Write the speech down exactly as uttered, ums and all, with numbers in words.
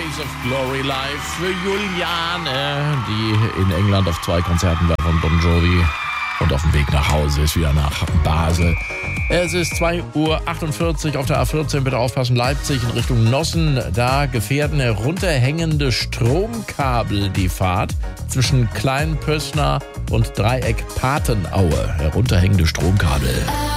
Days of Glory live für Juliane, die in England auf zwei Konzerten war von Bon Jovi und auf dem Weg nach Hause ist, wieder nach Basel. Es ist zwei Uhr achtundvierzig auf der A vierzehn, bitte aufpassen, Leipzig in Richtung Nossen. Da gefährden herunterhängende Stromkabel die Fahrt zwischen Kleinpössner und Dreieck Patenaue. Herunterhängende Stromkabel.